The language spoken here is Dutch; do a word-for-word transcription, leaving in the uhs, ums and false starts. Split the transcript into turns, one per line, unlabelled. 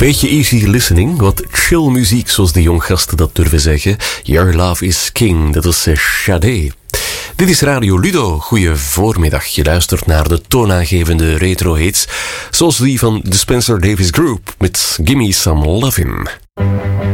Beetje easy listening, wat chill muziek zoals de jonggasten dat durven zeggen. Your Love is King, dat is Sade. Dit is Radio Ludo. Goeie voormiddag. Je luistert naar de toonaangevende retro hits, zoals die van de Spencer Davis Group met Gimme Some Lovin'.